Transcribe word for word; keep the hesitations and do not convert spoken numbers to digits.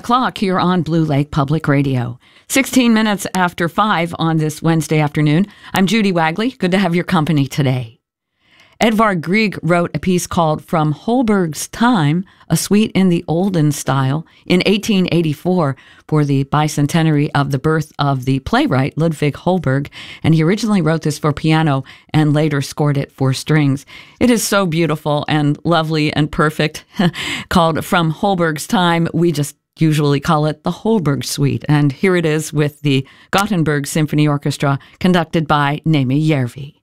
o'clock here on Blue Lake Public Radio. sixteen minutes after five on this Wednesday afternoon. I'm Judy Wagley. Good to have your company today. Edvard Grieg wrote a piece called From Holberg's Time, a Suite in the Olden Style, in eighteen eighty-four for the bicentenary of the birth of the playwright Ludwig Holberg, and he originally wrote this for piano and later scored it for strings. It is so beautiful and lovely and perfect. Called From Holberg's Time, we just usually call it the Holberg Suite, and here it is with the Gothenburg Symphony Orchestra, conducted by Nemi Järvi.